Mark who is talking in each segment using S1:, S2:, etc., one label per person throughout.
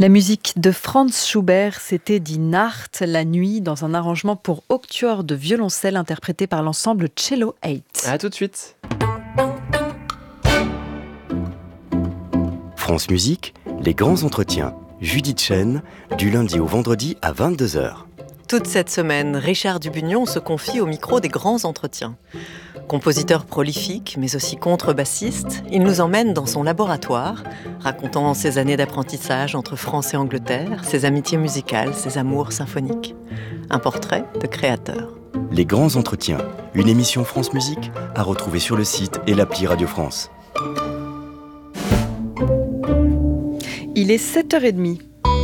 S1: La musique de Franz Schubert, c'était Die Nacht, la nuit, dans un arrangement pour octuor de violoncelle interprété par l'ensemble Cello 8.
S2: À tout de suite.
S3: France Musique, les grands entretiens. Judith Chen, du lundi au vendredi à 22h.
S4: Toute cette semaine, Richard Dubugnon se confie au micro des grands entretiens. Compositeur prolifique, mais aussi contrebassiste, il nous emmène dans son laboratoire, racontant ses années d'apprentissage entre France et Angleterre, ses amitiés musicales, ses amours symphoniques. Un portrait de créateur.
S3: Les grands entretiens, une émission France Musique à retrouver sur le site et l'appli Radio France.
S1: Il est 7h30.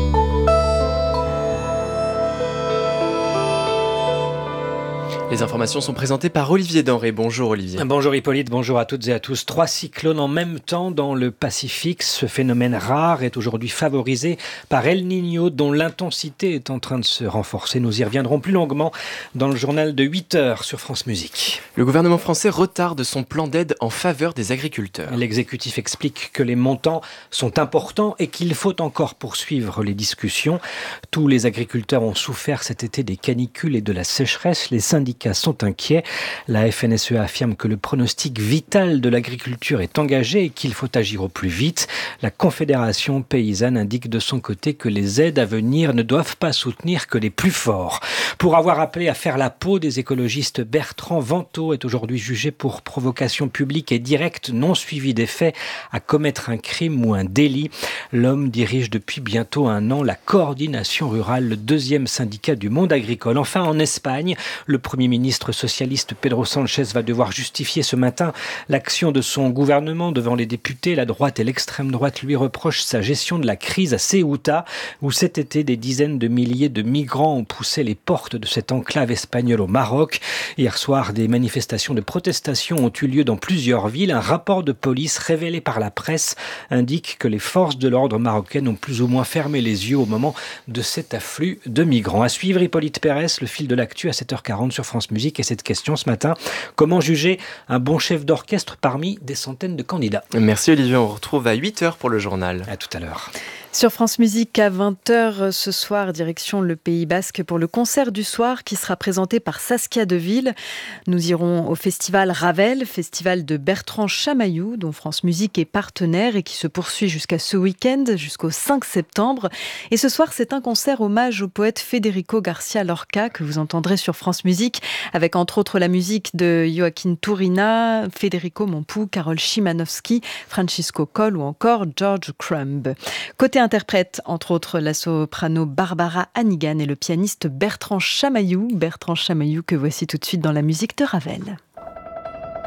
S2: Les informations sont présentées par Olivier Denré. Bonjour Olivier.
S5: Bonjour Hippolyte, bonjour à toutes et à tous. 3 cyclones en même temps dans le Pacifique. Ce phénomène rare est aujourd'hui favorisé par El Niño, dont l'intensité est en train de se renforcer. Nous y reviendrons plus longuement dans le journal de 8h sur France Musique.
S2: Le gouvernement français retarde son plan d'aide en faveur des agriculteurs.
S5: L'exécutif explique que les montants sont importants et qu'il faut encore poursuivre les discussions. Tous les agriculteurs ont souffert cet été des canicules et de la sécheresse. Les syndicats sont inquiets. La FNSEA affirme que le pronostic vital de l'agriculture est engagé et qu'il faut agir au plus vite. La Confédération paysanne indique de son côté que les aides à venir ne doivent pas soutenir que les plus forts. Pour avoir appelé à faire la peau des écologistes, Bertrand Vantaux est aujourd'hui jugé pour provocation publique et directe non suivie des faits à commettre un crime ou un délit. L'homme dirige depuis bientôt 1 an la Coordination rurale, le 2e syndicat du monde agricole. Enfin, en Espagne, le Premier ministre socialiste Pedro Sánchez va devoir justifier ce matin l'action de son gouvernement devant les députés. La droite et l'extrême droite lui reprochent sa gestion de la crise à Ceuta, où cet été des dizaines de milliers de migrants ont poussé les portes de cette enclave espagnole au Maroc. Hier soir, des manifestations de protestation ont eu lieu dans plusieurs villes. Un rapport de police révélé par la presse indique que les forces de l'ordre marocaines ont plus ou moins fermé les yeux au moment de cet afflux de migrants. À suivre, Hippolyte Pérès, le fil de l'actu à 7h40 sur France Musique. Et cette question ce matin, comment juger un bon chef d'orchestre parmi des centaines de candidats?
S2: Merci Olivier, on retrouve à 8h pour le journal.
S5: À tout à l'heure.
S1: Sur France Musique, à 20h ce soir, direction le Pays Basque pour le concert du soir qui sera présenté par Saskia Deville. Nous irons au festival Ravel, festival de Bertrand Chamaillou, dont France Musique est partenaire et qui se poursuit jusqu'à ce week-end, jusqu'au 5 septembre. Et ce soir, c'est un concert hommage au poète Federico Garcia Lorca que vous entendrez sur France Musique, avec entre autres la musique de Joaquin Turina, Federico Mompou, Karol Szymanowski, Francisco Coll ou encore George Crumb. Côté interprète, entre autres, la soprano Barbara Hannigan et le pianiste Bertrand Chamaillou que voici tout de suite dans la musique de Ravel.